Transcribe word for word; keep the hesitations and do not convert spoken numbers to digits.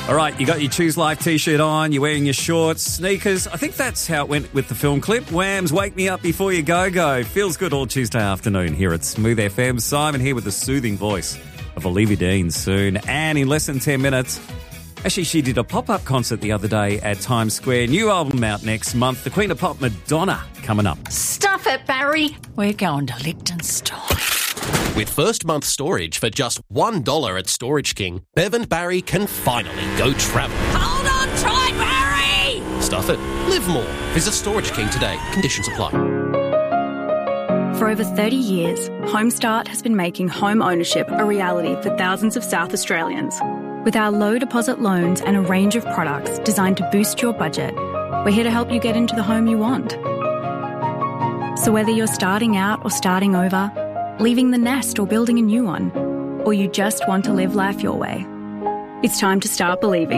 All right, you got your Choose Life T-shirt on, you're wearing your shorts, sneakers. I think that's how it went with the film clip. Wham's Wake Me Up Before You Go Go. Feels good all Tuesday afternoon here at Smooth F M. Simon here with the soothing voice of Olivia Dean soon. And in less than ten minutes, actually she did a pop-up concert the other day at Times Square. New album out next month. The Queen of Pop, Madonna, coming up. Stuff it, Barry. We're going to Liechtenstein. With first month storage for just one dollar at Storage King, Bev and Barry can finally go travel. Hold on tight, Barry! Stuff it. Live more. Visit Storage King today. Conditions apply. For over thirty years, Homestart has been making home ownership a reality for thousands of South Australians. With our low deposit loans and a range of products designed to boost your budget, we're here to help you get into the home you want. So whether you're starting out or starting over, leaving the nest or building a new one, or you just want to live life your way, it's time to start believing.